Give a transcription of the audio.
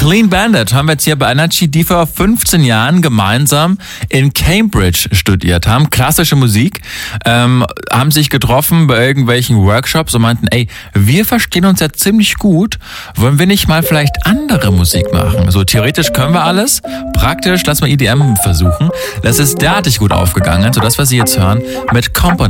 Clean Bandit haben wir jetzt hier bei Energy, die vor 15 Jahren gemeinsam in Cambridge studiert haben. Klassische Musik, haben sich getroffen bei irgendwelchen Workshops und meinten, ey, wir verstehen uns ja ziemlich gut, wollen wir nicht mal vielleicht andere Musik machen? So theoretisch können wir alles, praktisch lass mal EDM versuchen. Das ist derartig gut aufgegangen, sodass wir sie jetzt hören mit Component.